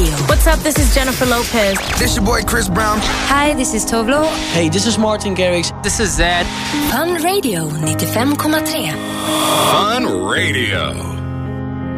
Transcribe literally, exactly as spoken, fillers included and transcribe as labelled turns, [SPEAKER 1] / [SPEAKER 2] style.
[SPEAKER 1] Radio.
[SPEAKER 2] What's up? This is Jennifer Lopez.
[SPEAKER 3] This your boy Chris Brown.
[SPEAKER 1] Hi, this is Tovlo.
[SPEAKER 4] Hey, this is Martin Garrix.
[SPEAKER 5] This is Zed.
[SPEAKER 1] Fun Radio ninety-fem komma tre.
[SPEAKER 6] Fun Radio.